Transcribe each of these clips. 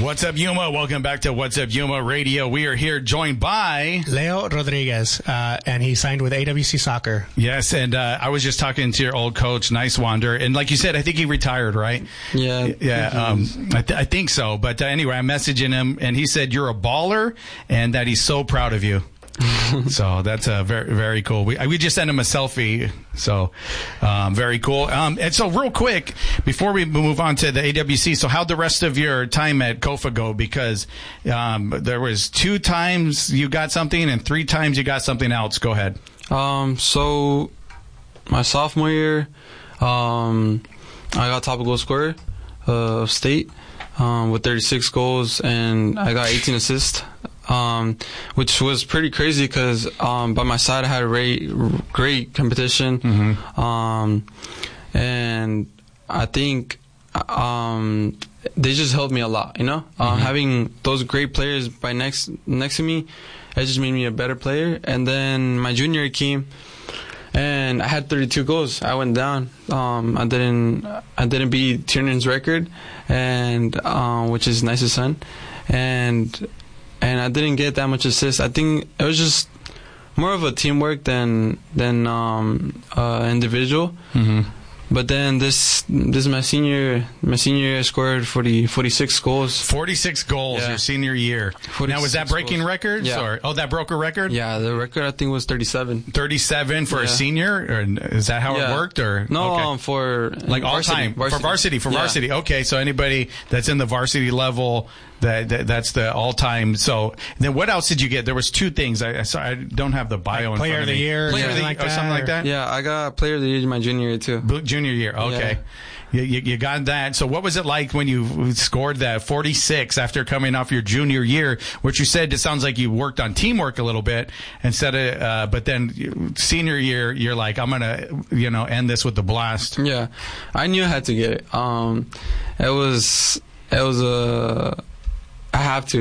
What's up, Yuma? Welcome back to What's Up, Yuma Radio. We are here joined by Leo Rodriguez, and he signed with AWC Soccer. Yes, and I was just talking to your old coach, Nice Wander, and like you said, I think he retired, right? Yeah. Yeah, I think so. But anyway, I'm messaging him, and he said you're a baller and that he's so proud of you. So that's very, very cool. We just sent him a selfie, so very cool. And so real quick, before we move on to the AWC, so how'd the rest of your time at Kofa go? Because there was 2 times you got something and 3 times you got something else. Go ahead. So my sophomore year, I got top goal scorer of state with 36 goals, and I got 18 assists. Which was pretty crazy because by my side I had a great competition. And I think they just helped me a lot, you know. Having those great players next to me, it just made me a better player. And then my junior year came, and I had 32 goals. I went down. I didn't beat Tiernan's record, and which is Nice's son, and I didn't get that much assists. I think it was just more of a teamwork than individual. But then this is my senior year. I scored 46 goals. 46 goals your senior year. Now, was that breaking records? Yeah. That broke a record? Yeah, the record I think was 37. 37 for a senior? Or is that how it worked? Or no, for like all time for varsity. Okay, so anybody that's in the varsity level, that's the all time. So then, what else did you get? There was 2 things. I don't have the bio in front of me. Player of the year, something like that. Yeah, I got player of the year in my junior year too. Junior year, okay. Yeah. You got that. So what was it like when you scored that 46 after coming off your junior year, which you said it sounds like you worked on teamwork a little bit instead of, but then senior year, you're like, I'm going to, end this with the blast. Yeah. I knew I had to get it. It was I have to,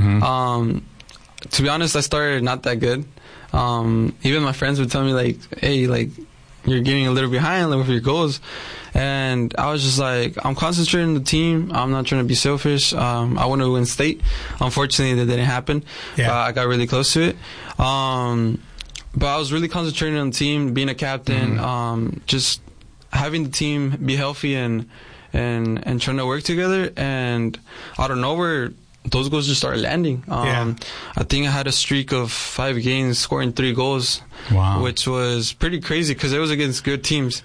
to be honest, I started not that good. Even my friends would tell me like, hey, like, you're getting a little behind with your goals. And I was just like, I'm concentrating on the team. I'm not trying to be selfish. I want to win state. Unfortunately, that didn't happen. Yeah. I got really close to it. But I was really concentrating on the team, being a captain, just having the team be healthy and trying to work together. And out of nowhere, those goals just started landing. I think I had a streak of 5 games scoring 3 goals, which was pretty crazy because it was against good teams.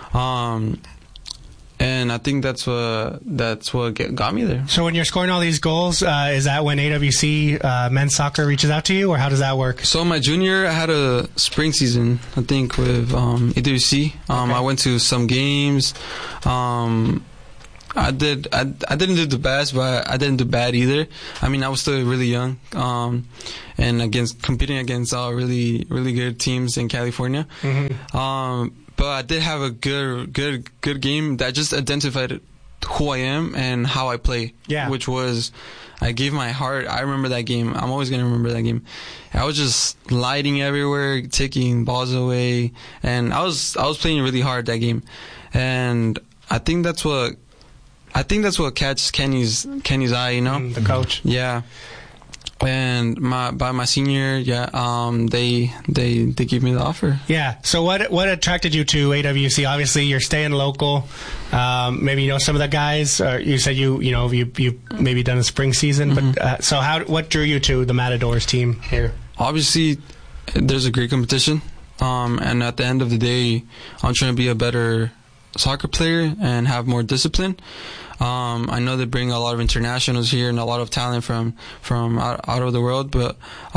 And I think that's what got me there. So when you're scoring all these goals, is that when AWC men's soccer reaches out to you, or how does that work? So my junior, I had a spring season, I think, with AWC. I went to some games. I didn't do the best, but I didn't do bad either. I mean, I was still really young, and competing against really, really good teams in California. But I did have a good game that just identified who I am and how I play. Yeah. Which was, I gave my heart. I remember that game. I'm always going to remember that game. I was just lighting everywhere, taking balls away, and I was playing really hard that game. And I think that's what catches Kenny's eye, the coach. Yeah. And by my senior year, they gave me the offer. Yeah. So what attracted you to AWC? Obviously, you're staying local. Maybe you know some of the guys. You said you maybe done a spring season. But so what drew you to the Matadors team here? Obviously, there's a great competition. And at the end of the day, I'm trying to be a better soccer player and have more discipline. I know they bring a lot of internationals here and a lot of talent from out of the world, but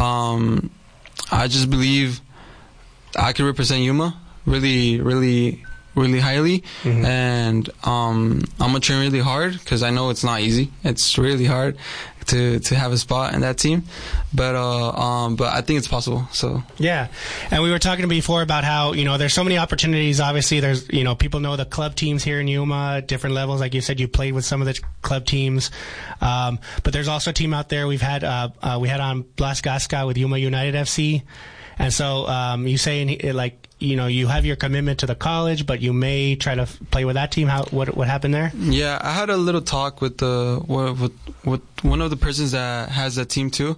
I just believe I can represent Yuma really, really, really highly, and I'm gonna train really hard because I know it's not easy. It's really hard to have a spot in that team, but I think it's possible. So yeah, and we were talking before about how there's so many opportunities. Obviously, there's people know the club teams here in Yuma, different levels. Like you said, you played with some of the club teams, but there's also a team out there. We had on Blas Gasca with Yuma United FC, and so you saying like you have your commitment to the college, but you may try to play with that team. What happened there? Yeah, I had a little talk with one of the persons that has that team too.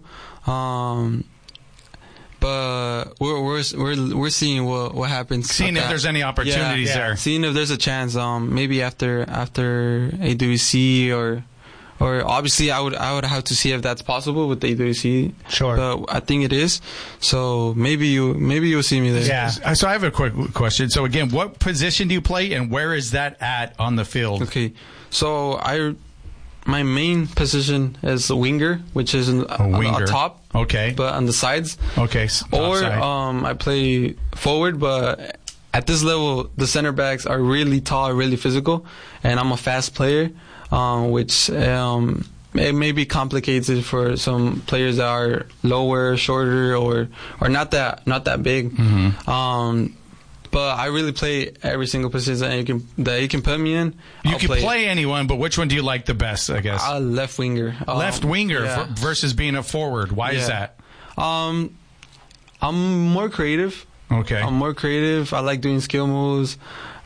But we're seeing what happens. Seeing if there's any opportunities there. Seeing if there's a chance. Maybe after AWC or obviously I would have to see if that's possible with the AWC. Sure. But I think it is. So maybe you'll see me there. Yeah. So I have a quick question. So again, what position do you play, and where is that at on the field? Okay. So my main position is a winger, which is on top. Okay. But on the sides. Okay. Or side. I play forward, but at this level, the center backs are really tall, really physical, and I'm a fast player, which it maybe complicates it for some players that are lower, shorter, or not that big. Mm-hmm. But I really play every single position that you can put me in. You can play anyone, but which one do you like the best, I guess? Left winger. Left winger versus being a forward. Why is that? I'm more creative. Okay. I'm more creative. I like doing skill moves.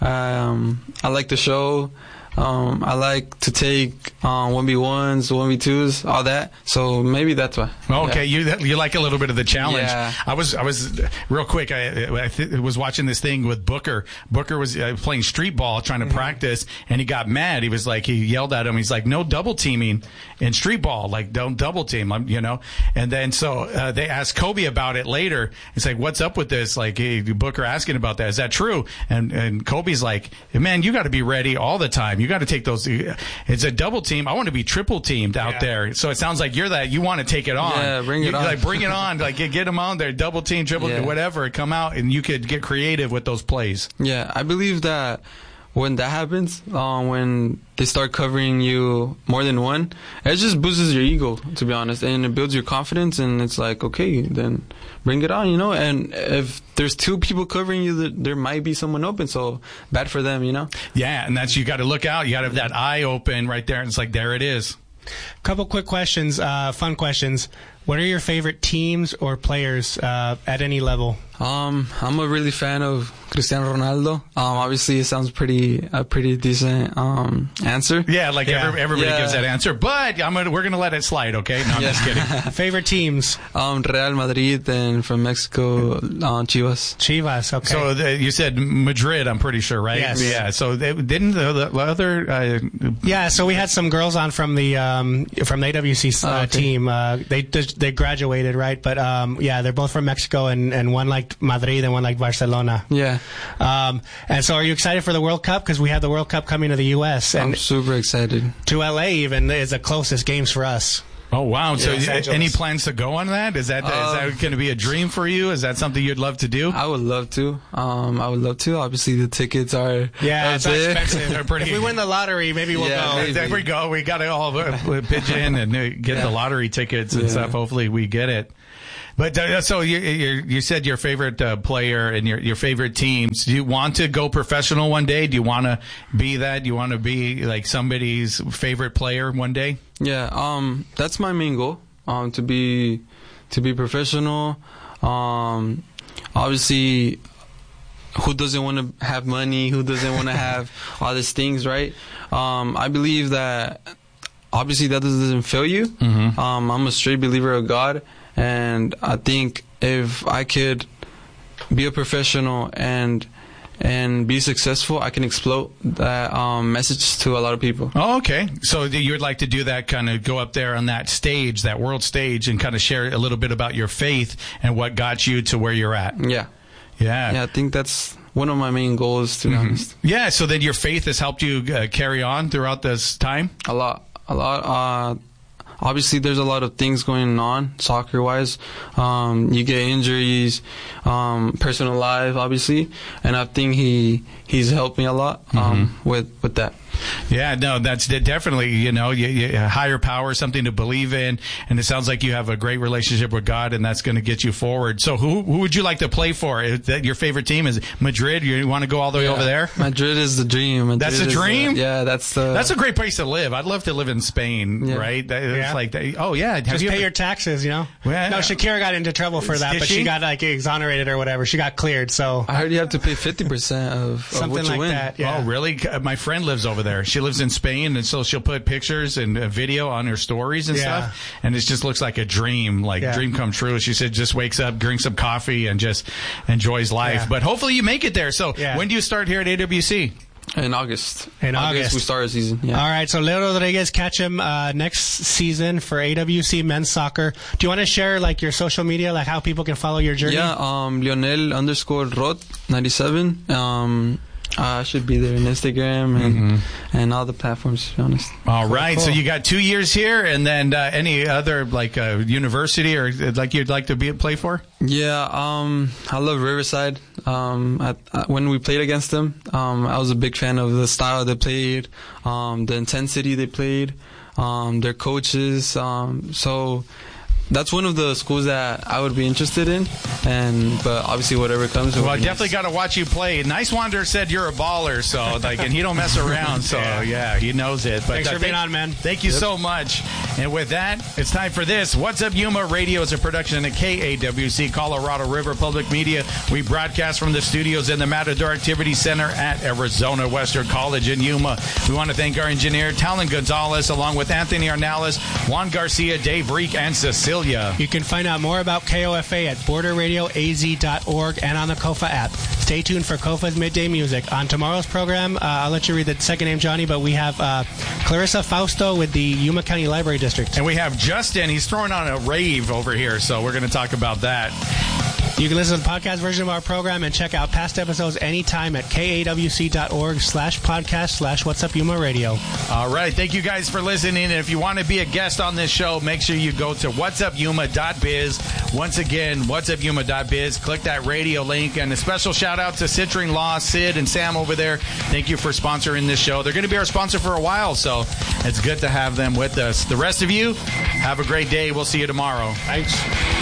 I like the show. I like to take 1v1s, 1v2s, all that. So maybe that's why. Okay, you like a little bit of the challenge. Yeah. I was real quick. I was watching this thing with Booker. Booker was playing street ball, trying to practice, and he got mad. He yelled at him. He's like, "No double teaming in street ball. Like, don't double team." And then so they asked Kobe about it later. It's like, "What's up with this?" Like, hey, Booker asking about that. Is that true? And Kobe's like, "Man, you got to be ready all the time. You got to take those. It's a double team. I want to be triple teamed out there." So it sounds like you're that. You want to take it on. Yeah, bring it on. Like, bring it on. Like, get them on there. Double team, triple, whatever. Come out, and you could get creative with those plays. Yeah, I believe that when that happens, when they start covering you more than one, it just boosts your ego, to be honest, and it builds your confidence, and it's like, okay, then bring it on, and if there's two people covering you, there might be someone open, so bad for them, Yeah, and you got to look out. You got to have that eye open right there, and it's like, there it is. Couple quick questions, fun questions. What are your favorite teams or players at any level? I'm a really fan of Cristiano Ronaldo. Obviously, it sounds a pretty decent answer. Yeah, everybody gives that answer, but we're gonna let it slide. Okay, no, I'm just kidding. Favorite teams? Real Madrid, and from Mexico, Chivas. Chivas. Okay. So you said Madrid, I'm pretty sure, right? Yes. Yeah. So didn't the other? Yeah. So we had some girls on from the AWC team. They graduated, right? But they're both from Mexico, and one liked Madrid and one liked Barcelona. Yeah. And so, are you excited for the World Cup? Because we have the World Cup coming to the U.S. and I'm super excited. To LA, even is the closest games for us. Oh, wow. So any Angeles. Plans to go on that? Is that going to be a dream for you? Is that something you'd love to do? I would love to. Obviously, the tickets are it's expensive. They're pretty. If we win the lottery, maybe we'll go. Maybe. There we go. We got to all pitch in and get the lottery tickets and stuff. Hopefully we get it. But so you said your favorite player and your favorite teams. Do you want to go professional one day? Do you want to be that? Do you want to be like somebody's favorite player one day? Yeah, that's my main goal. To be professional. Obviously, who doesn't want to have money? Who doesn't want to have all these things, right? I believe that obviously that doesn't fail you. Mm-hmm. I'm a straight believer of God. And I think if I could be a professional and be successful, I can explode that message to a lot of people. Oh, okay. So you would like to do that, kind of go up there on that stage, that world stage, and kind of share a little bit about your faith and what got you to where you're at. Yeah. I think that's one of my main goals, to be honest. Yeah. So then your faith has helped you carry on throughout this time? A lot. Obviously, there's a lot of things going on soccer-wise. You get injuries, personal life, obviously, and I think he's helped me a lot with that. Yeah, no, that's definitely, you higher power, something to believe in. And it sounds like you have a great relationship with God, and that's going to get you forward. So who would you like to play for? Is that your favorite team? Is Madrid? You want to go all the way over there? Madrid is the dream. That's the dream? That's a great place to live. I'd love to live in Spain, right? It's like, oh, yeah. Just pay your taxes, Well, no, Shakira got into trouble for that, but she got exonerated or whatever. She got cleared, so. I heard you have to pay 50% of something what you like win. That, yeah. Oh, really? My friend lives over there. She lives in Spain, and so she'll put pictures and video on her stories and stuff, and it just looks like a dream, dream come true. She said just wakes up, drinks some coffee, and just enjoys life. But hopefully you make it there. So when do you start here at AWC? In August. In August. We start our season. Yeah. All right. So Leo Rodriguez, catch him next season for AWC men's soccer. Do you want to share your social media, how people can follow your journey? Yeah. Lionel_Rod97. I should be there on Instagram and all the platforms, to be honest. All right. Cool. So you got 2 years here, and then any other university or you'd like to play for? Yeah. I love Riverside. When we played against them, I was a big fan of the style they played, the intensity they played, their coaches. So that's one of the schools that I would be interested in, but obviously whatever comes. Well, I definitely got to watch you play. Nice Wanderer said you're a baller, so and he don't mess around, so he knows it. But thanks for being on, man. Thank you so much. And with that, it's time for this. What's Up Yuma Radio is a production of KAWC, Colorado River Public Media. We broadcast from the studios in the Matador Activity Center at Arizona Western College in Yuma. We want to thank our engineer, Talon Gonzalez, along with Anthony Arnales, Juan Garcia, Dave Reek, and Cecilia. You can find out more about KOFA at borderradioaz.org and on the KOFA app. Stay tuned for KOFA's Midday Music. On tomorrow's program, I'll let you read the second name, Johnny, but we have Clarissa Fausto with the Yuma County Library District. And we have Justin. He's throwing on a rave over here, so we're going to talk about that. You can listen to the podcast version of our program and check out past episodes anytime at kawc.org/podcast/What's Up Yuma Radio. All right. Thank you guys for listening. And if you want to be a guest on this show, make sure you go to whatsupyuma.biz. Once again, whatsupyuma.biz. Click that radio link. And a special shout out to Citrine Law, Sid, and Sam over there. Thank you for sponsoring this show. They're going to be our sponsor for a while, so it's good to have them with us. The rest of you, have a great day. We'll see you tomorrow. Thanks.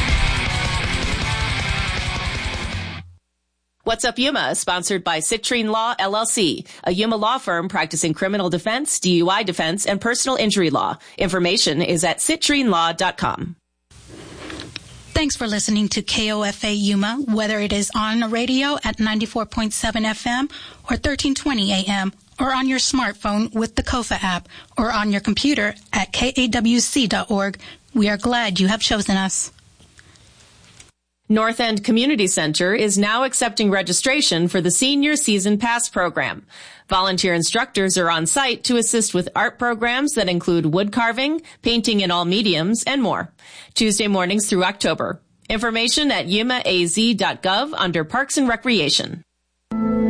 What's Up Yuma is sponsored by Citrine Law, LLC, a Yuma law firm practicing criminal defense, DUI defense, and personal injury law. Information is at citrinelaw.com. Thanks for listening to KOFA Yuma, whether it is on the radio at 94.7 FM or 1320 AM, or on your smartphone with the KOFA app, or on your computer at kawc.org. We are glad you have chosen us. North End Community Center is now accepting registration for the Senior Season Pass program. Volunteer instructors are on site to assist with art programs that include wood carving, painting in all mediums, and more. Tuesday mornings through October. Information at yumaaz.gov under Parks and Recreation.